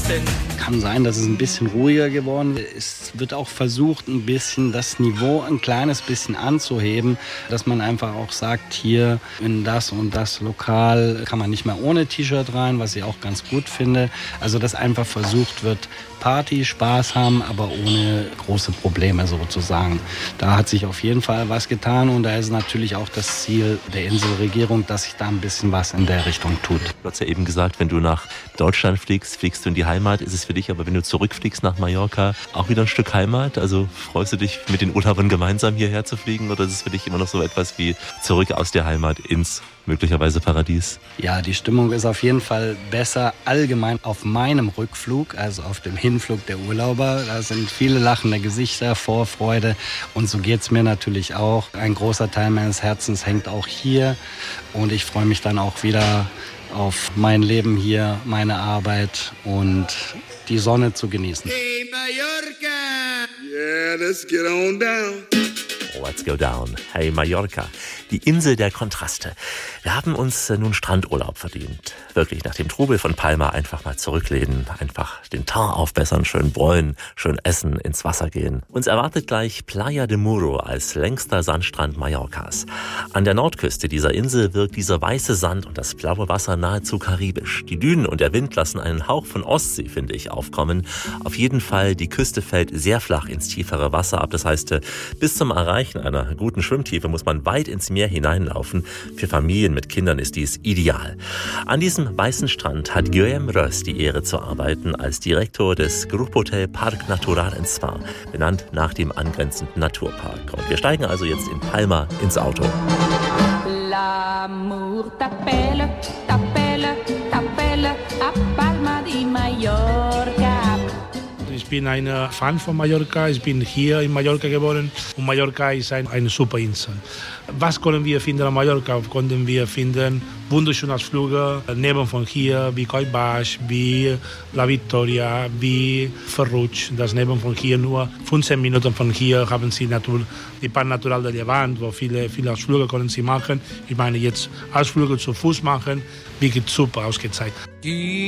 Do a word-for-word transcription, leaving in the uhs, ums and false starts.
Kann sein, dass es ein bisschen ruhiger geworden ist. Es wird auch versucht, ein bisschen das Niveau ein kleines bisschen anzuheben, dass man einfach auch sagt, hier in das und das Lokal kann man nicht mehr ohne T-Shirt rein, was ich auch ganz gut finde. Also dass einfach versucht wird, Party, Spaß haben, aber ohne große Probleme sozusagen. Da hat sich auf jeden Fall was getan und da ist natürlich auch das Ziel der Inselregierung, dass sich da ein bisschen was in der Richtung tut. Du hast ja eben gesagt, wenn du nach Deutschland fliegst, fliegst du in die Heimat, ist es für dich, aber wenn du zurückfliegst nach Mallorca, auch wieder ein Stück Heimat? Also freust du dich, mit den Urlaubern gemeinsam hierher zu fliegen oder ist es für dich immer noch so etwas wie zurück aus der Heimat ins möglicherweise Paradies? Ja, die Stimmung ist auf jeden Fall besser allgemein auf meinem Rückflug, also auf dem Hinflug der Urlauber. Da sind viele lachende Gesichter, Vorfreude und so geht es mir natürlich auch. Ein großer Teil meines Herzens hängt auch hier und ich freue mich dann auch wieder auf mein Leben hier, meine Arbeit und die Sonne zu genießen. Hey Mallorca! Yeah, let's get on down. Let's go down. Hey Mallorca, die Insel der Kontraste. Wir haben uns nun Strandurlaub verdient. Wirklich nach dem Trubel von Palma einfach mal zurücklehnen, einfach den Teint aufbessern, schön bräunen, schön essen, ins Wasser gehen. Uns erwartet gleich Playa de Muro als längster Sandstrand Mallorcas. An der Nordküste dieser Insel wirkt dieser weiße Sand und das blaue Wasser nahezu karibisch. Die Dünen und der Wind lassen einen Hauch von Ostsee, finde ich, aufkommen. Auf jeden Fall, die Küste fällt sehr flach ins tiefere Wasser ab. Das heißt, bis zum Erreichen einer guten Schwimmtiefe muss man weit ins Meer hineinlaufen. Für Familien mit Kindern ist dies ideal. An diesem weißen Strand hat Guillaume Rös die Ehre zu arbeiten als Direktor des Gruphotel Parc Natural in Spa, benannt nach dem angrenzenden Naturpark. Und wir steigen also jetzt in Palma ins Auto. L'amour t'appelle, t'appelle, t'appelle a Palma di Mallorca. Ich bin ein Fan von Mallorca, ich bin hier in Mallorca geboren und Mallorca ist ein, eine super Insel. Was können wir finden an Mallorca? Konnten wir finden wunderschöne Ausflüge neben von hier, wie Coll Baix, wie La Victoria, wie Ferruig. Das neben von hier nur fünfzehn Minuten von hier haben Sie Natur, die Parc Natural de Llevant, wo viele, viele Ausflüge können Sie machen. Ich meine jetzt Ausflüge zu Fuß machen, wirklich super ausgezeigt.